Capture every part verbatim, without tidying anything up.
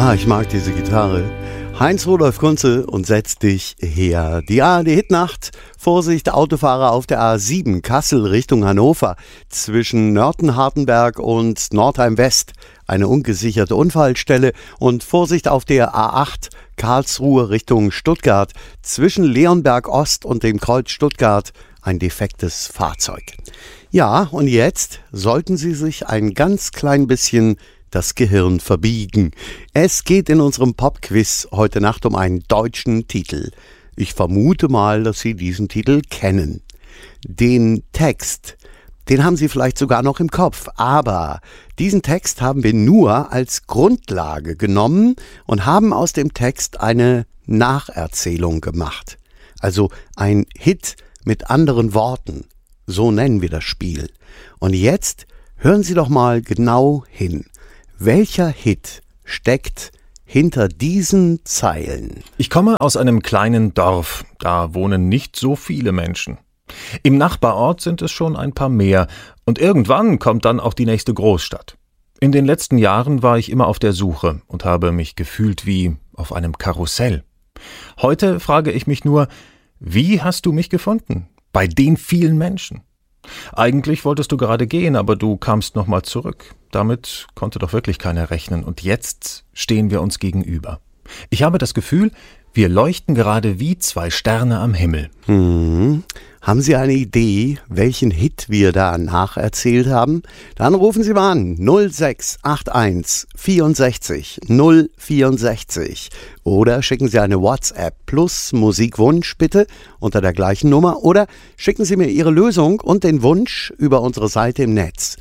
Ah, ich mag diese Gitarre. Heinz-Rudolf Kunze und Setz dich her. Die A R D-Hitnacht. Vorsicht, Autofahrer auf der A sieben, Kassel Richtung Hannover. Zwischen Nörten-Hartenberg und Nordheim-West eine ungesicherte Unfallstelle. Und Vorsicht auf der A acht, Karlsruhe Richtung Stuttgart. Zwischen Leonberg-Ost und dem Kreuz Stuttgart ein defektes Fahrzeug. Ja, und jetzt sollten Sie sich ein ganz klein bisschen das Gehirn verbiegen. Es geht in unserem Popquiz heute Nacht um einen deutschen Titel. Ich vermute mal, dass Sie diesen Titel kennen. Den Text, den haben Sie vielleicht sogar noch im Kopf, aber diesen Text haben wir nur als Grundlage genommen und haben aus dem Text eine Nacherzählung gemacht. Also ein Hit mit anderen Worten. So nennen wir das Spiel. Und jetzt hören Sie doch mal genau hin. Welcher Hit steckt hinter diesen Zeilen? Ich komme aus einem kleinen Dorf, da wohnen nicht so viele Menschen. Im Nachbarort sind es schon ein paar mehr und irgendwann kommt dann auch die nächste Großstadt. In den letzten Jahren war ich immer auf der Suche und habe mich gefühlt wie auf einem Karussell. Heute frage ich mich nur, wie hast du mich gefunden? Bei den vielen Menschen. Eigentlich wolltest du gerade gehen, aber du kamst nochmal zurück. Damit konnte doch wirklich keiner rechnen. Und jetzt stehen wir uns gegenüber. Ich habe das Gefühl, wir leuchten gerade wie zwei Sterne am Himmel. Hm. Haben Sie eine Idee, welchen Hit wir da nacherzählt haben? Dann rufen Sie mal an null sechs acht eins vierundsechzig null vierundsechzig oder schicken Sie eine WhatsApp plus Musikwunsch bitte unter der gleichen Nummer oder schicken Sie mir Ihre Lösung und den Wunsch über unsere Seite im Netz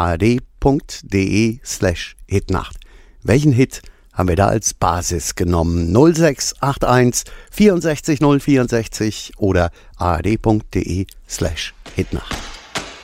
ard.de slash Hitnacht. Welchen Hit haben wir da als Basis genommen? null sechs acht eins vierundsechzig null vierundsechzig oder ard.de slash Hitnacht.